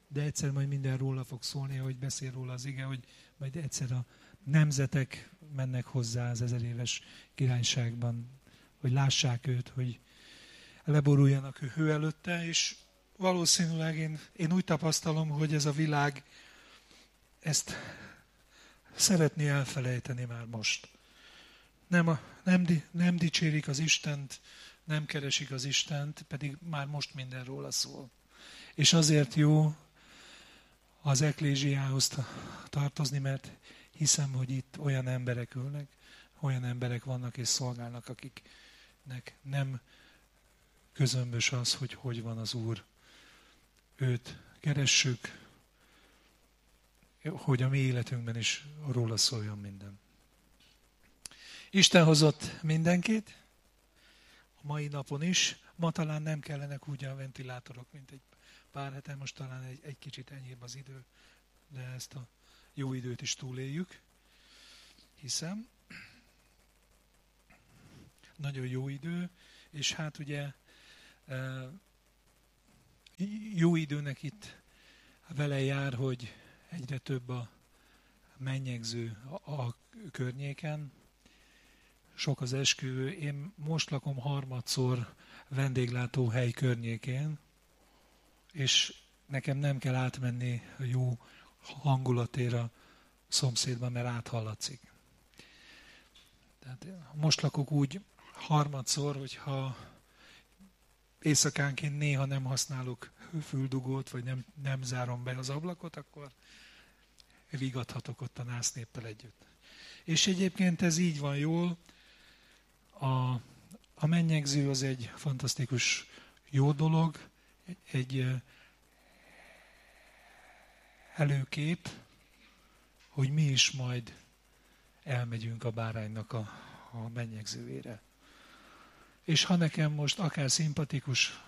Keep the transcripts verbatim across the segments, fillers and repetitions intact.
de egyszer majd minden róla fog szólni, hogy beszél róla az ige, hogy majd egyszer a nemzetek mennek hozzá az ezer éves királyságban, hogy lássák őt, hogy leboruljanak ő hő előtte, és valószínűleg én, én úgy tapasztalom, hogy ez a világ ezt szeretné elfelejteni már most. Nem, a, nem, nem dicsérik az Istent, nem keresik az Istent, pedig már most minden róla szól. És azért jó az eklézsiához tartozni, mert hiszem, hogy itt olyan emberek ülnek, olyan emberek vannak és szolgálnak, akiknek nem közömbös az, hogy hogy van az Úr. Őt keressük, hogy a mi életünkben is róla szóljon minden. Isten hozott mindenkit, a mai napon is. Ma talán nem kellenek úgy a ventilátorok, mint egy pár hete, most talán egy, egy kicsit enyhébb az idő, de ezt a jó időt is túléljük, hiszem. Nagyon jó idő, és hát ugye jó időnek itt vele jár, hogy egyre több a mennyegző a, a környéken, sok az esküvő. Én most lakom harmadszor vendéglátóhely környékén, és nekem nem kell átmenni a jó hangulatéra a szomszédban, mert áthallatszik. Tehát most lakok úgy harmadszor, hogyha éjszakánként néha nem használok füldugót, vagy nem, nem zárom be az ablakot, akkor vigadhatok ott a násznéptel együtt. És egyébként ez így van jól. A, a mennyegző az egy fantasztikus jó dolog, egy, egy előkép, hogy mi is majd elmegyünk a báránynak a, a mennyegzőjére. És ha nekem most akár szimpatikus,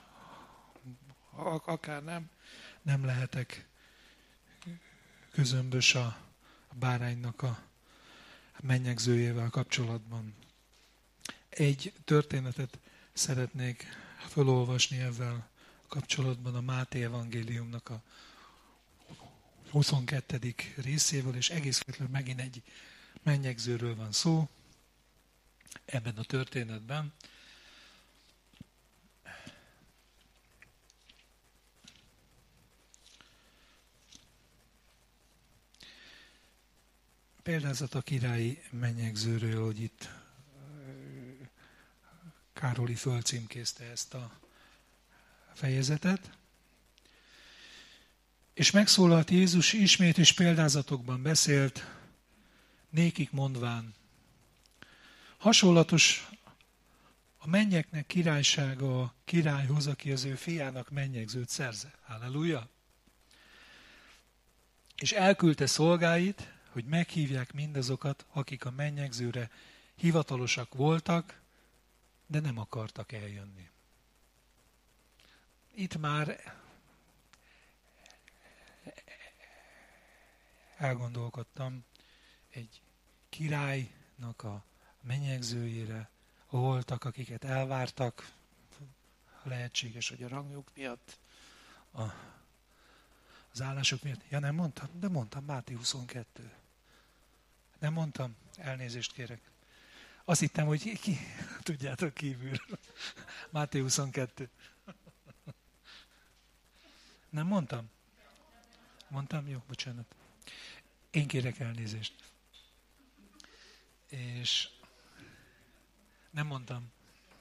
akár nem, nem lehetek közömbös a báránynak a mennyegzőjével kapcsolatban. Egy történetet szeretnék felolvasni ezzel kapcsolatban a Máté evangéliumnak a huszonkettedik részével, és egész megint egy mennyegzőről van szó ebben a történetben. Példázat a királyi mennyegzőről, hogy itt Károli fölcímkézte ezt a fejezetet. És megszólalt Jézus, ismét is példázatokban beszélt, nékik mondván. Hasonlatos a mennyeknek királysága a királyhoz, aki az ő fiának mennyegzőt szerze. Halleluja! És elküldte szolgáit, hogy meghívják mindazokat, akik a mennyegzőre hivatalosak voltak, de nem akartak eljönni. Itt már elgondolkodtam egy királynak a mennyegzőjére, voltak, akiket elvártak, lehetséges, hogy a rangjuk miatt, a, az állások miatt. Ja, nem mondtam? De mondtam, Máté huszonkettő. Nem mondtam? Elnézést kérek. Azt hittem, hogy ki, ki tudjátok kívül. Máté huszonkettő. Nem mondtam? Mondtam? Jó, bocsánat. Én kérek elnézést. És nem mondtam.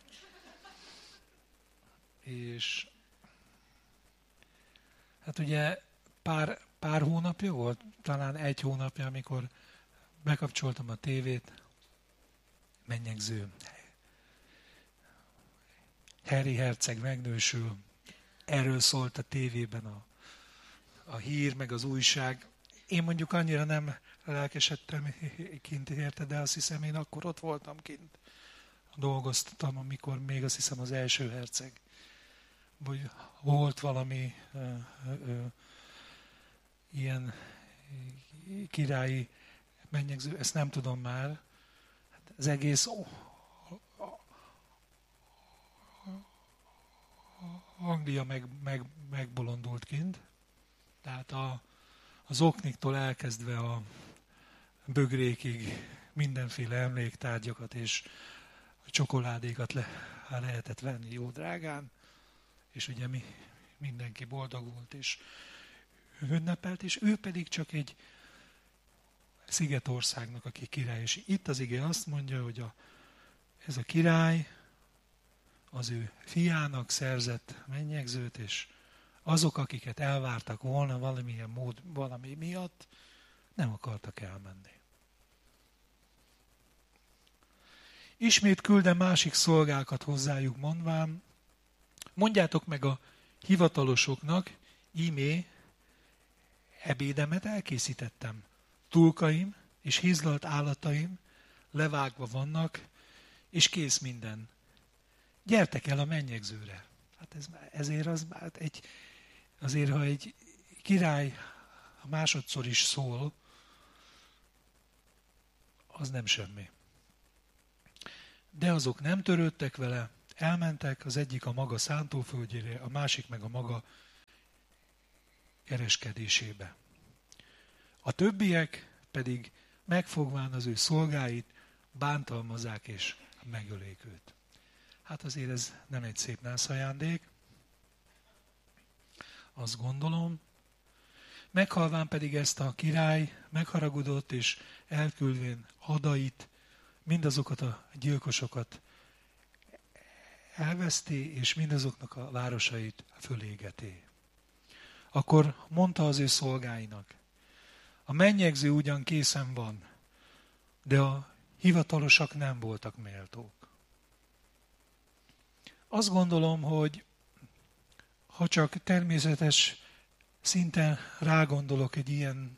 És hát ugye pár, pár hónapja volt, talán egy hónapja, amikor bekapcsoltam a tévét, mennyegző. Harry herceg megnősül. Erről szólt a tévében a, a hír, meg az újság. Én mondjuk annyira nem lelkesedtem kint érte, de azt hiszem, én akkor ott voltam kint. Dolgoztam, amikor még azt hiszem az első herceg. Vagy volt valami ö, ö, ilyen királyi mennyegző, ezt nem tudom már. Az egész Anglia meg, meg, megbolondult kint. Tehát a, az okniktól elkezdve a bögrékig mindenféle emléktárgyakat és csokoládékat le, lehetett venni jó drágán, és ugye mi, mindenki boldog volt és ünnepelt, és ő pedig csak egy szigetországnak, aki király. És itt az ige azt mondja, hogy a, ez a király az ő fiának szerzett mennyegzőt, és azok, akiket elvártak volna valamilyen mód, valami miatt, nem akartak elmenni. Ismét küldem másik szolgákat hozzájuk mondván, mondjátok meg a hivatalosoknak, ímé ebédemet elkészítettem. Tulkaim és hízlalt állataim levágva vannak, és kész minden. Gyertek el a mennyegzőre. Hát ez, ezért az, egy, azért, ha egy király másodszor is szól, az nem semmi. De azok nem törődtek vele, elmentek, az egyik a maga szántóföldjére, a másik meg a maga kereskedésébe. A többiek pedig megfogván az ő szolgáit, bántalmazzák és megölék őt. Hát azért ez nem egy szép nászajándék, azt gondolom. Meghalván pedig ezt a király megharagudott, és elküldvén hadait, mindazokat a gyilkosokat elveszti, és mindazoknak a városait fölégeti. Akkor mondta az ő szolgáinak, a mennyegző ugyan készen van, de a hivatalosak nem voltak méltók. Azt gondolom, hogy ha csak természetes szinten rágondolok egy ilyen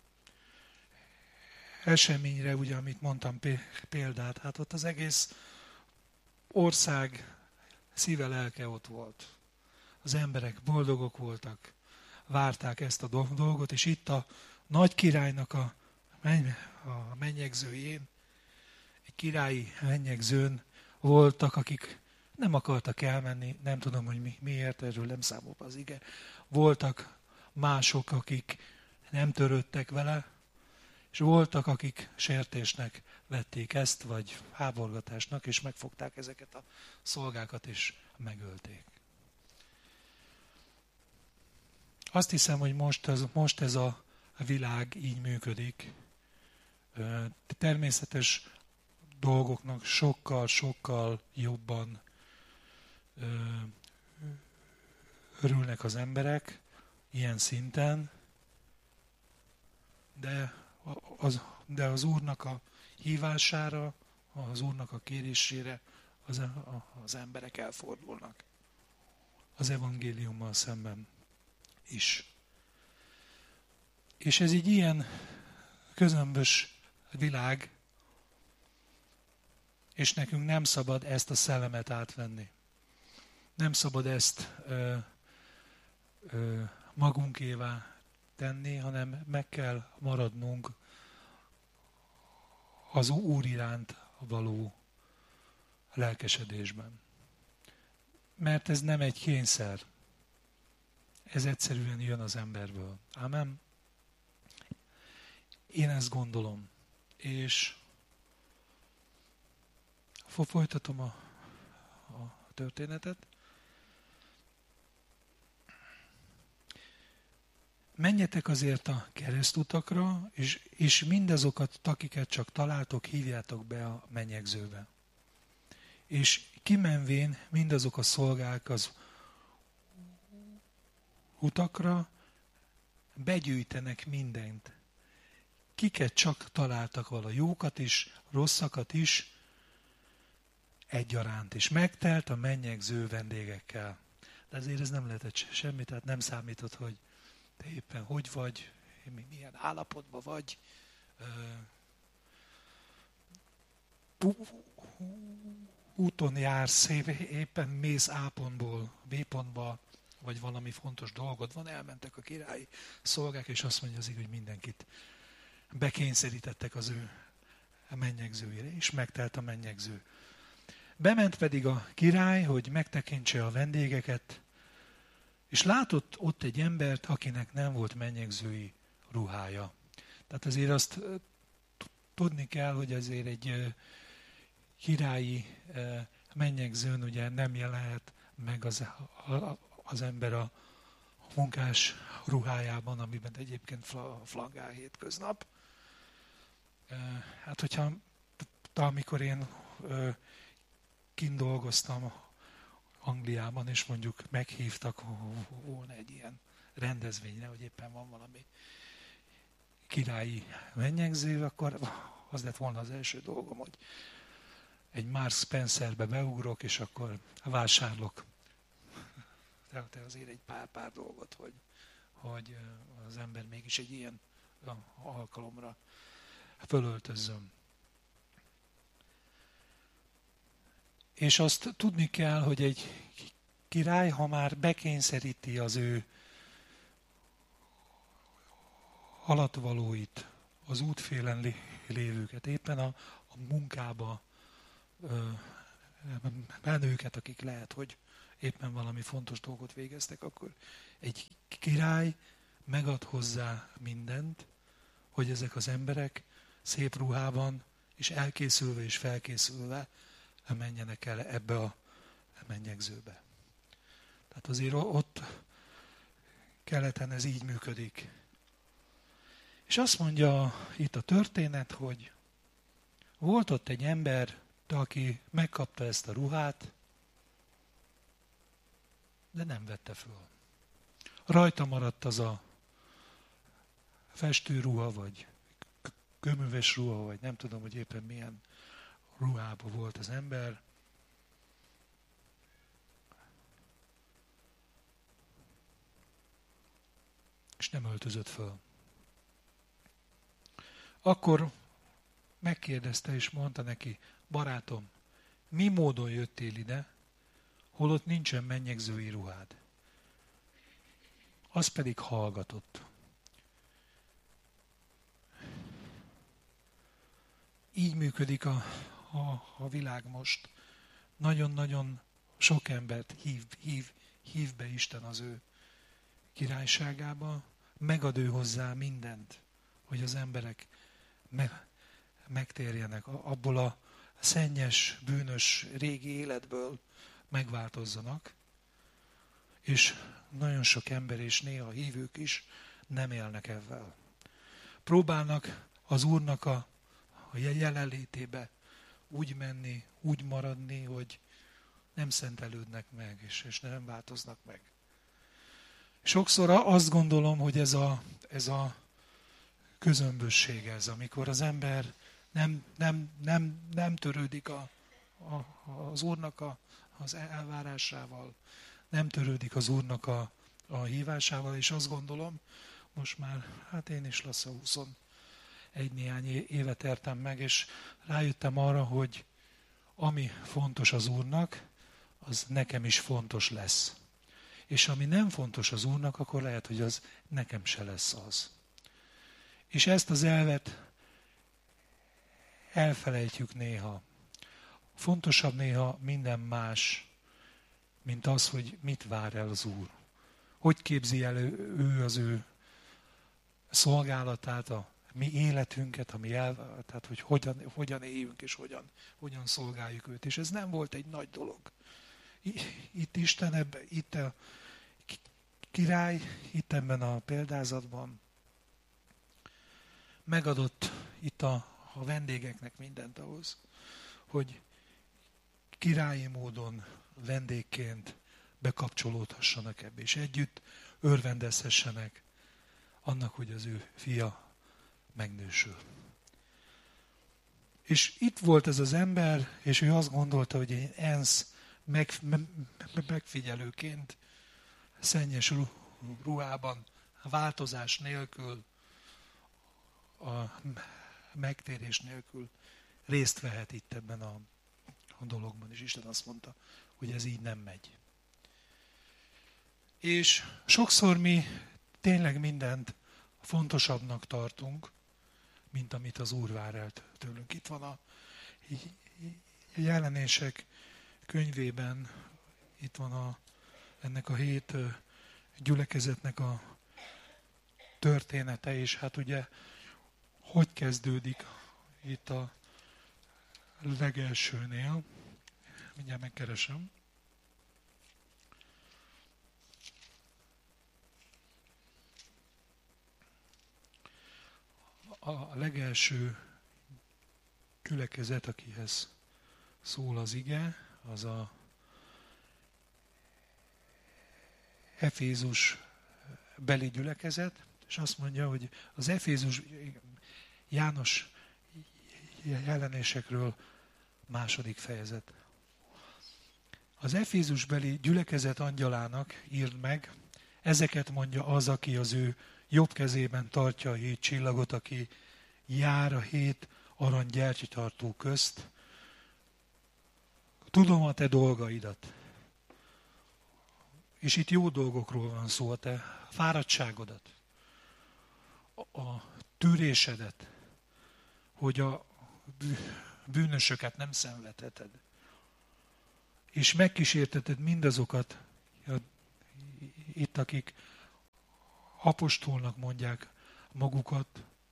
eseményre, ugye, amit mondtam példát, hát ott az egész ország szíve, lelke ott volt. Az emberek boldogok voltak, várták ezt a dolgot, és itt a nagy királynak a, a mennyegzőjén, egy királyi mennyegzőn voltak, akik nem akartak elmenni, nem tudom, hogy mi, miért, erről nem számol az ige. Voltak mások, akik nem törődtek vele, és voltak, akik sértésnek vették ezt, vagy háborgatásnak, és megfogták ezeket a szolgákat, és megölték. Azt hiszem, hogy most ez, most ez a világ így működik. Természetes dolgoknak sokkal-sokkal jobban örülnek az emberek ilyen szinten, de az, de az Úrnak a hívására, az Úrnak a kérésére az, az emberek elfordulnak. Az evangéliummal szemben is. És ez egy ilyen közömbös világ, és nekünk nem szabad ezt a szellemet átvenni. Nem szabad ezt ö, ö, magunkévá tenni, hanem meg kell maradnunk az Úr iránt való lelkesedésben. Mert ez nem egy kényszer. Ez egyszerűen jön az emberből. Ámen? Én ezt gondolom. És folytatom a, a történetet. Menjetek azért a keresztutakra, és, és mindazokat, akiket csak találtok, hívjátok be a mennyegzőbe. És kimenvén mindazok a szolgák az utakra, begyűjtenek mindent. Kiket csak találtak vala, jókat is, rosszakat is, egyaránt. És megtelt a mennyegző vendégekkel. De azért ez nem lehetett semmi, tehát nem számított, hogy te éppen hogy vagy, milyen állapotban vagy. Úton jársz, éppen mész A pontból B pontba, vagy valami fontos dolgod van, elmentek a királyi szolgák, és azt mondja az ige, hogy mindenkit bekényszerítettek az ő mennyegzőjére, és megtelt a mennyegző. Bement pedig a király, hogy megtekintse a vendégeket, És látott ott egy embert, akinek nem volt mennyegzői ruhája. Tehát azért azt tudni kell, hogy azért egy királyi mennyegzőn ugye nem jelenhet meg az, az ember a munkás ruhájában, amiben egyébként flangál hétköznap. Hát hogyha amikor én kint dolgoztam Angliában, és mondjuk meghívtak volna egy ilyen rendezvényre, hogy éppen van valami királyi mennyegző, akkor az lett volna az első dolgom, hogy egy Marks Spencerbe beugrok, és akkor vásárlok. Tehát azért egy pár-pár dolgot, hogy, hogy az ember mégis egy ilyen alkalomra fölöltözzön. És azt tudni kell, hogy egy király, ha már bekényszeríti az ő alatvalóit, az útfélen lévőket, éppen a, a munkába ö, menőket, akik lehet, hogy éppen valami fontos dolgot végeztek, akkor egy király megad hozzá mindent, hogy ezek az emberek szép ruhában, és elkészülve és felkészülve menjenek el ebbe a mennyegzőbe. Tehát azért ott keleten ez így működik. És azt mondja itt a történet, hogy volt ott egy ember, aki megkapta ezt a ruhát, de nem vette föl. Rajta maradt az a festőruha, vagy köműves ruha, vagy nem tudom, hogy éppen milyen ruhában volt az ember. És nem öltözött föl. Akkor megkérdezte és mondta neki, barátom, mi módon jöttél ide, holott nincsen mennyegzői ruhád? Az pedig hallgatott. Így működik a, a, a világ most. Nagyon-nagyon sok embert hív, hív, hív be Isten az ő királyságába, megad ő hozzá mindent, hogy az emberek me, megtérjenek abból a szennyes, bűnös régi életből, megváltozzanak, és nagyon sok ember és néha hívők is nem élnek ezzel. Próbálnak az Úrnak a, a jelenlétébe úgy menni, úgy maradni, hogy nem szentelődnek meg, és, és nem változnak meg. Sokszor azt gondolom, hogy ez a, ez a közömbösség ez, amikor az ember nem, nem, nem, nem törődik a, a, az Úrnak a, az elvárásával, nem törődik az Úrnak a, a hívásával, és azt gondolom, most már, hát én is lassan huszonegy néhány évet értem meg, és rájöttem arra, hogy ami fontos az Úrnak, az nekem is fontos lesz. És ami nem fontos az Úrnak, akkor lehet, hogy az nekem se lesz az. És ezt az elvet elfelejtjük néha. Fontosabb néha minden más, mint az, hogy mit vár el az Úr. Hogy képzi el ő, ő az ő szolgálatát, a mi életünket, a mi el, tehát hogy hogyan, hogyan éljünk és hogyan, hogyan szolgáljuk őt. És ez nem volt egy nagy dolog. Itt Isten, ebben, itt a király, itt ebben a példázatban megadott itt a, a vendégeknek mindent ahhoz, hogy királyi módon vendégként bekapcsolódhassanak ebbe, és együtt örvendezhessenek annak, hogy az ő fia megnősül. És itt volt ez az ember, és ő azt gondolta, hogy én ENSZ meg, megfigyelőként szennyes ruhában, változás nélkül, a megtérés nélkül részt vehet itt ebben a, a dologban, és Isten azt mondta, hogy ez így nem megy. És sokszor mi tényleg mindent fontosabbnak tartunk, mint amit az Úr vár el tőlünk. Itt van a Jelenések könyvében, itt van a, ennek a hét gyülekezetnek a története, és hát ugye hogy kezdődik itt a legelsőnél. Mindjárt megkeresem. A legelső gyülekezet, akihez szól az ige, az a Efézus beli gyülekezet, és azt mondja, hogy az Efézus János jelenésekről második fejezet. Az Efézus beli gyülekezet angyalának írd meg, ezeket mondja az, aki az ő jobb kezében tartja a hét csillagot, aki jár a hét arany gyertyatartó közt. Tudom a te dolgaidat. És itt jó dolgokról van szó, a te fáradtságodat, a tűrésedet, hogy a bűnösöket nem szenvedheted. És megkísérteted mindazokat, itt akik apostolnak mondják magukat,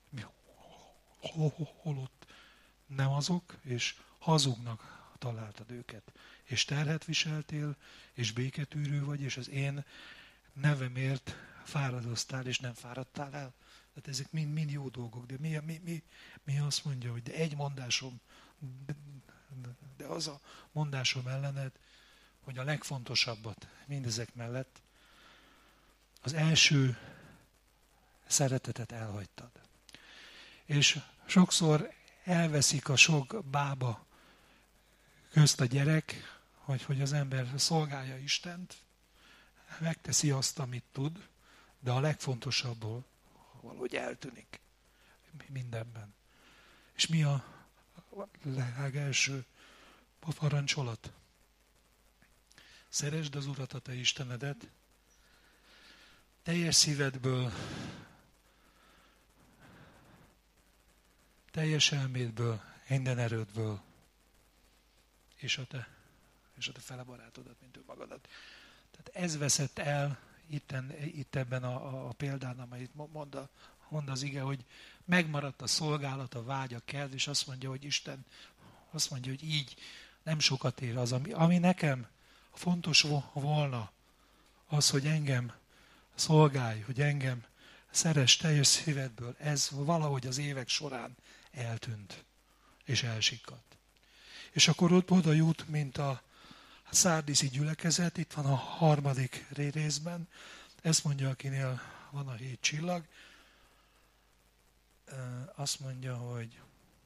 holott nem azok, és hazugnak találtad őket. És terhet viseltél, és béketűrő vagy, és az én nevemért fáradoztál, és nem fáradtál el. Tehát ezek mind, mind jó dolgok, de mi, mi, mi, mi azt mondja, hogy de egy mondásom, de, de az a mondásom ellened, hogy a legfontosabbat mindezek mellett, az első szeretetet elhagytad. És sokszor elveszik a sok bába közt a gyerek, hogy, hogy az ember szolgálja Istent, megteszi azt, amit tud, de a legfontosabbból valahogy eltűnik mindenben. És mi a legelső parancsolat? Szeresd az Urat, a te Istenedet, teljes szívedből, teljes elmédből, minden erődből, és a te, és a te fele barátodat, mint ő magadat. Tehát ez veszett el itten, itt ebben a, a példán, amelyet mond, a, mond az ige, hogy megmaradt a szolgálat, a vágy, a kedv, és azt mondja, hogy Isten azt mondja, hogy így nem sokat ér az, ami, ami nekem fontos volna, az, hogy engem szolgálj, hogy engem szeress teljes szívedből, ez valahogy az évek során eltűnt, és elsikadt. És akkor ott oda jut, mint a szárdiszi gyülekezet, itt van a harmadik részben, ezt mondja, akinél van a hét csillag, azt mondja, hogy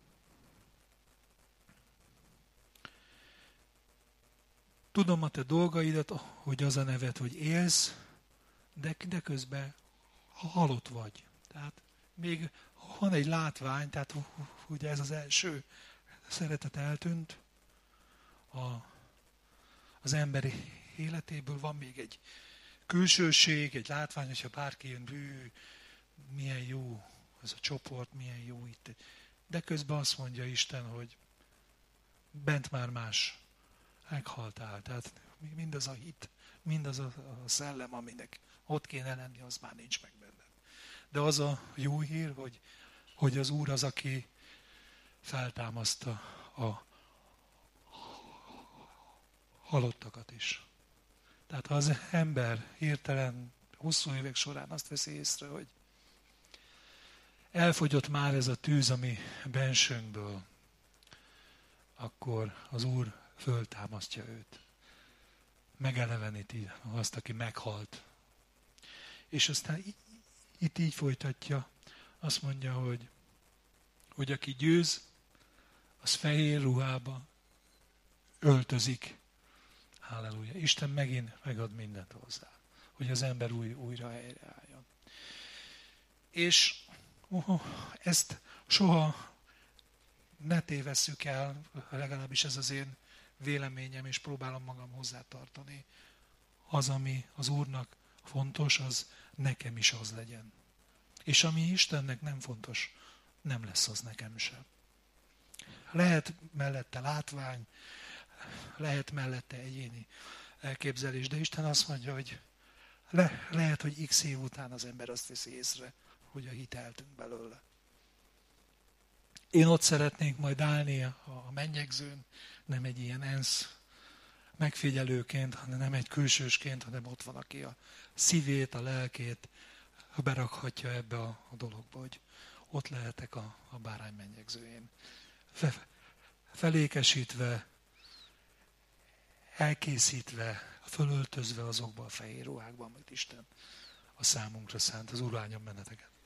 tudom a te dolgaidat, hogy az a neved, hogy élsz, de, de közben halott vagy. Tehát még van egy látvány, tehát ugye ez az első szeretet eltűnt a, az emberi életéből, van még egy külsőség, egy látvány, hogyha bárki jön, bű, milyen jó ez a csoport, milyen jó itt. De közben azt mondja Isten, hogy bent már más, meghaltál. Tehát mindaz a hit, mindaz a, a szellem, aminek ott kéne lenni, az már nincs meg benned. De az a jó hír, hogy, hogy az Úr az, aki feltámaszta a halottakat is. Tehát ha az ember hirtelen hosszú évek során azt veszi észre, hogy elfogyott már ez a tűz, ami bensőnkből, akkor az Úr föltámasztja őt. Megeleveníti azt, aki meghalt. És aztán itt így folytatja, azt mondja, hogy, hogy aki győz, az fehér ruhába öltözik. Halleluja. Isten megint megad mindent hozzá, hogy az ember új, újra helyreálljon. És uh, ezt soha ne tévesszük el, legalábbis ez az én véleményem, és próbálom magam hozzátartani. Az, ami az Úrnak fontos, az nekem is az legyen. És ami Istennek nem fontos, nem lesz az nekem sem. Lehet mellette látvány, lehet mellette egyéni elképzelés, de Isten azt mondja, hogy Le, lehet, hogy x év után az ember azt veszi észre, hogy a hit eltűnt belőle. Én ott szeretnék majd állni a mennyegzőn, nem egy ilyen ENSZ megfigyelőként, hanem nem egy külsősként, hanem ott van, aki a szívét, a lelkét berakhatja ebbe a, a dologba, hogy ott lehetek a, a bárány mennyegzőjén. Fe, felékesítve, elkészítve, fölöltözve azokba a fehér ruhákba, amit Isten a számunkra szánt. Az Úr áldjon benneteket.